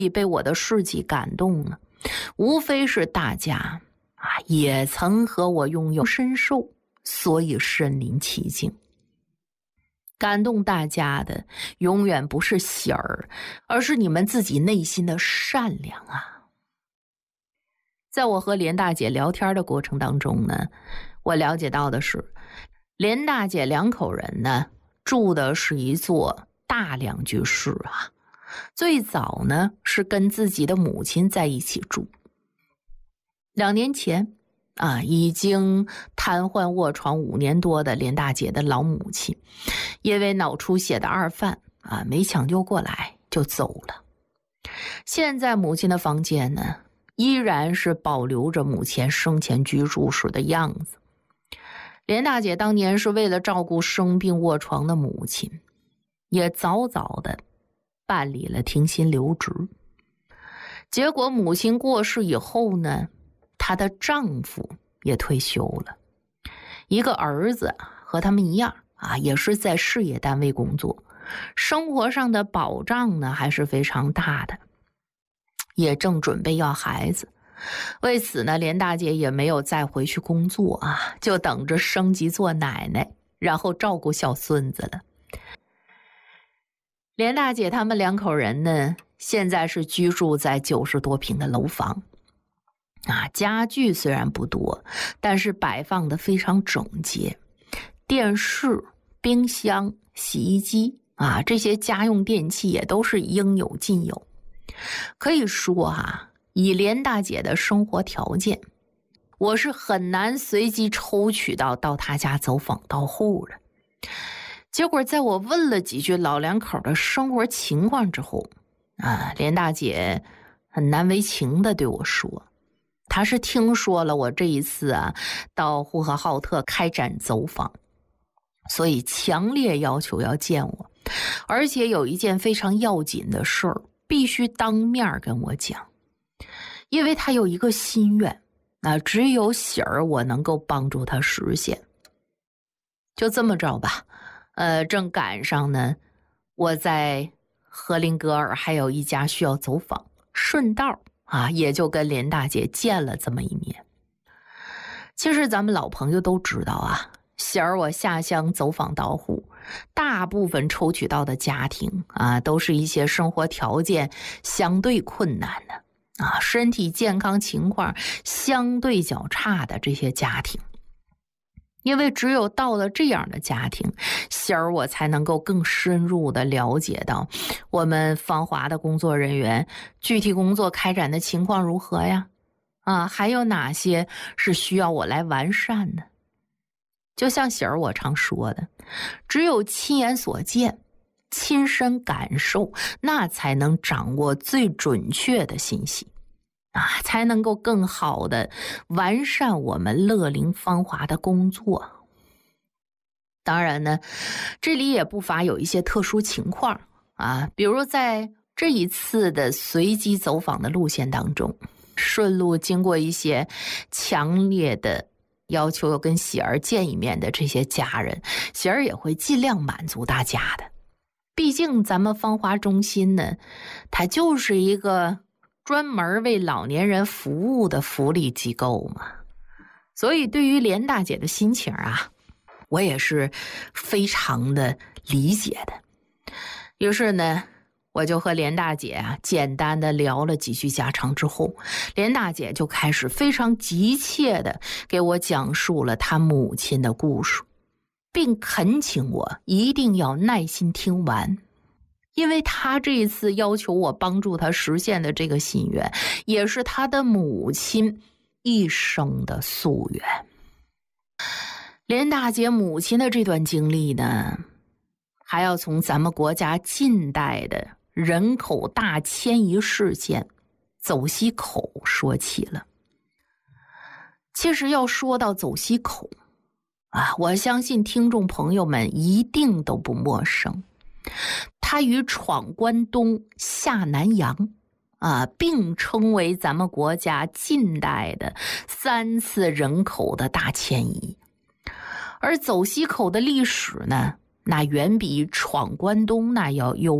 被我的事迹感动了，无非是大家也曾和我拥有深受，所以身临其境。感动大家的永远不是喜儿，而是你们自己内心的善良啊。在我和连大姐聊天的过程当中呢，我了解到的是，连大姐两口人呢住的是一座大两居室啊。最早呢是跟自己的母亲在一起住。2年前已经瘫痪卧床5年多的连大姐的老母亲，因为脑出血的二犯没抢救过来就走了。现在母亲的房间呢，依然是保留着母亲生前居住时的样子。连大姐当年是为了照顾生病卧床的母亲，也早早的办理了停薪留职。结果母亲过世以后呢，她的丈夫也退休了，一个儿子和他们一样也是在事业单位工作，生活上的保障呢还是非常大的，也正准备要孩子。为此呢，连大姐也没有再回去工作就等着升级做奶奶，然后照顾小孙子了。连大姐他们两口人呢，现在是居住在90多平的楼房家具虽然不多，但是摆放的非常整洁，电视、冰箱、洗衣机这些家用电器也都是应有尽有。可以说以连大姐的生活条件，我是很难随机抽取到她家走访到户的。结果在我问了几句老两口的生活情况之后连大姐很难为情地对我说，她是听说了我这一次到呼和浩特开展走访，所以强烈要求要见我，而且有一件非常要紧的事儿必须当面跟我讲，因为她有一个心愿只有喜儿我能够帮助她实现。就这么着吧，正赶上呢，我在和林格尔还有一家需要走访，顺道也就跟连大姐见了这么一面。其实咱们老朋友都知道喜儿我下乡走访到户，大部分抽取到的家庭都是一些生活条件相对困难的身体健康情况相对较差的这些家庭。因为只有到了这样的家庭，喜儿我才能够更深入的了解到我们芳华的工作人员具体工作开展的情况如何呀还有哪些是需要我来完善的。就像喜儿我常说的，只有亲眼所见，亲身感受，那才能掌握最准确的信息才能够更好的完善我们乐龄芳华的工作。当然呢，这里也不乏有一些特殊情况比如在这一次的随机走访的路线当中，顺路经过一些强烈的要求要跟喜儿见一面的这些家人，喜儿也会尽量满足大家的。毕竟咱们芳华中心呢，它就是一个专门为老年人服务的福利机构嘛，所以对于连大姐的心情我也是非常的理解的。于是呢，我就和连大姐简单的聊了几句家常之后，连大姐就开始非常急切的给我讲述了她母亲的故事，并恳请我一定要耐心听完。因为他这一次要求我帮助他实现的这个心愿，也是他的母亲一生的夙愿。连大姐母亲的这段经历呢，还要从咱们国家近代的人口大迁移事件走西口说起了。其实要说到走西口我相信听众朋友们一定都不陌生。它与闯关东、下南洋并称为咱们国家近代的3次人口的大迁移。而走西口的历史呢，那远比闯关东那要悠